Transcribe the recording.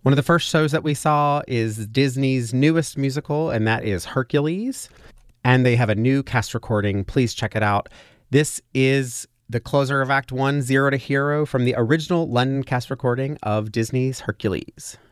One of the first shows that we saw is Disney's newest musical, and that is Hercules. And they have a new cast recording. Please check it out. This is the closer of Act 1, Zero to Hero, from the original London cast recording of Disney's Hercules.